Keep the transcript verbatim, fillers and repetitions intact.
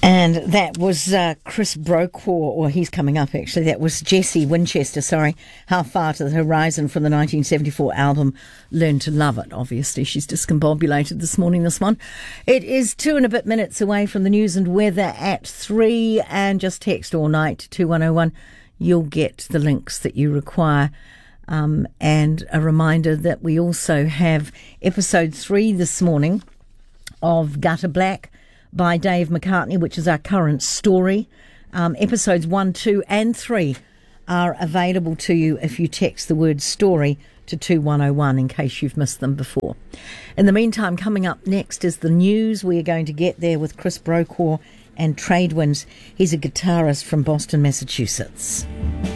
And that was uh, Chris Brokaw, or he's coming up actually. That was Jessie Winchester, sorry. How Far to the Horizon from the nineteen seventy-four album Learn to Love It. Obviously, she's discombobulated this morning, this one. It is two and a bit minutes away from the news and weather at three, and just text all night to two one oh one. You'll get the links that you require. Um, and a reminder that we also have episode three this morning of Gutter Black by Dave McCartney, which is our current story. Um, episodes one, two and three are available to you if you text the word story to two one oh one in case you've missed them before. In the meantime, coming up next is the news. We are going to get there with Chris Brokaw and Tradewinds. He's a guitarist from Boston, Massachusetts.